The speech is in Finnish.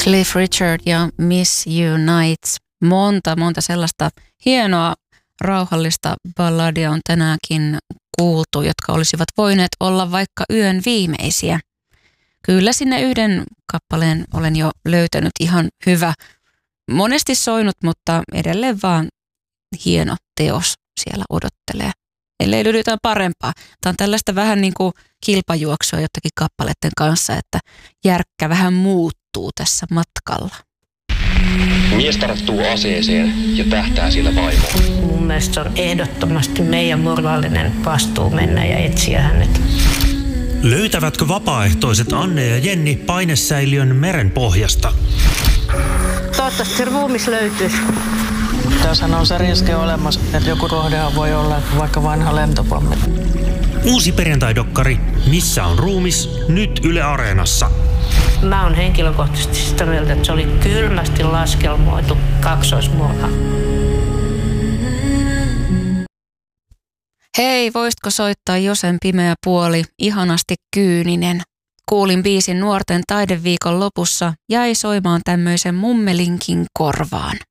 Cliff Richard ja Miss You Nights. Monta sellaista hienoa rauhallista balladia on tänäänkin kuultu, jotka olisivat voineet olla vaikka yön viimeisiä. Kyllä sinne yhden kappaleen olen jo löytänyt, ihan hyvä. Monesti soinut, mutta edelleen vaan hieno teos siellä odottelee. Ellei löydy jotain parempaa. Tämä on tällaista vähän niin kuin kilpajuoksua jotakin kappaleiden kanssa, että järkkä vähän muuttuu tässä matkalla. Mies tarttuu aseeseen ja tähtää sillä vaimoon. Mun mielestä se on ehdottomasti meidän moraalinen vastuu mennä ja etsiä hänet. Löytävätkö vapaaehtoiset Anne ja Jenni painesäiliön merenpohjasta? Toivottavasti se ruumis löytyisi. Tässähän on se riski olemassa, että joku kohdehan voi olla vaikka vanha lentopommi. Uusi perjantaidokkari Missä on ruumis? Nyt Yle Areenassa. Mä oon henkilökohtaisesti sitä mieltä, että se oli kylmästi laskelmoitu kaksoismurha. Hei, voisitko soittaa Josen pimeä puoli, ihanasti kyyninen? Kuulin biisin nuorten taideviikon lopussa, jäi soimaan tämmöisen mummelinkin korvaan.